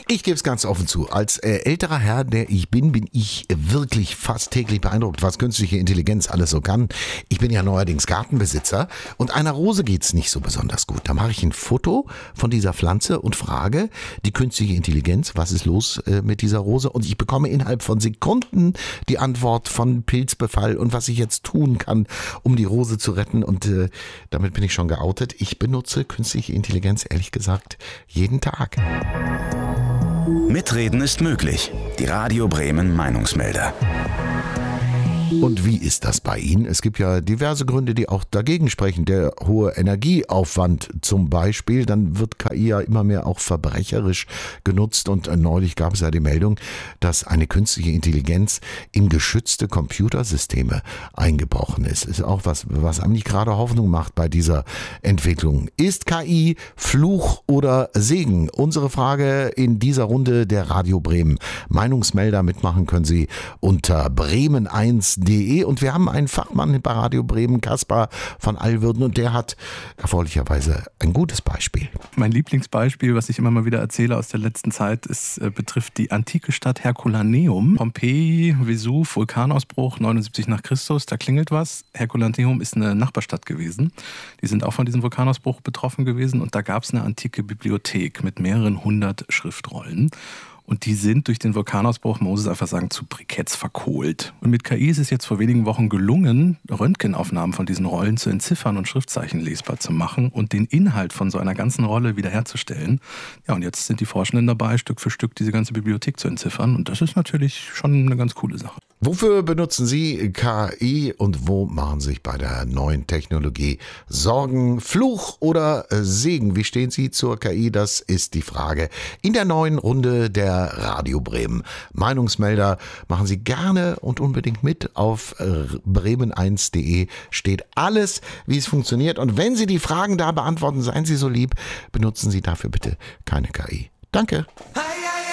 Ich gebe es ganz offen zu. Als älterer Herr, der ich bin ich wirklich fast täglich beeindruckt, was künstliche Intelligenz alles so kann. Ich bin ja neuerdings Gartenbesitzer und einer Rose geht's nicht so besonders gut. Da mache ich ein Foto von dieser Pflanze und frage die künstliche Intelligenz, was ist los mit dieser Rose? Und ich bekomme innerhalb von Sekunden die Antwort von Pilzbefall und was ich jetzt tun kann, um die Rose zu retten. Und damit bin ich schon geoutet. Ich benutze künstliche Intelligenz, ehrlich gesagt, jeden Tag. Mitreden ist möglich. Die Radio Bremen Meinungsmelder. Und wie ist das bei Ihnen? Es gibt ja diverse Gründe, die auch dagegen sprechen. Der hohe Energieaufwand zum Beispiel, dann wird KI ja immer mehr auch verbrecherisch genutzt. Und neulich gab es ja die Meldung, dass eine künstliche Intelligenz in geschützte Computersysteme eingebrochen ist. Ist auch was einem nicht gerade Hoffnung macht bei dieser Entwicklung. Ist KI Fluch oder Segen? Unsere Frage in dieser Runde der Radio Bremen Meinungsmelder. Mitmachen können Sie unter bremen1.de. Und wir haben einen Fachmann bei Radio Bremen, Kaspar von Alwürden, und der hat erfreulicherweise ein gutes Beispiel. Mein Lieblingsbeispiel, was ich immer mal wieder erzähle aus der letzten Zeit, betrifft die antike Stadt Herculaneum. Pompeji, Vesuv, Vulkanausbruch, 79 nach Christus, da klingelt was. Herculaneum ist eine Nachbarstadt gewesen. Die sind auch von diesem Vulkanausbruch betroffen gewesen und da gab es eine antike Bibliothek mit mehreren hundert Schriftrollen. Und die sind durch den Vulkanausbruch, man muss es einfach sagen, zu Briketts verkohlt. Und mit KI ist es jetzt vor wenigen Wochen gelungen, Röntgenaufnahmen von diesen Rollen zu entziffern und Schriftzeichen lesbar zu machen und den Inhalt von so einer ganzen Rolle wiederherzustellen. Ja, und jetzt sind die Forschenden dabei, Stück für Stück diese ganze Bibliothek zu entziffern. Und das ist natürlich schon eine ganz coole Sache. Wofür benutzen Sie KI und wo machen Sie sich bei der neuen Technologie Sorgen? Fluch oder Segen? Wie stehen Sie zur KI? Das ist die Frage in der neuen Runde der Radio Bremen Meinungsmelder. Machen Sie gerne und unbedingt mit. Auf bremen1.de steht alles, wie es funktioniert. Und wenn Sie die Fragen da beantworten, seien Sie so lieb, benutzen Sie dafür bitte keine KI. Danke.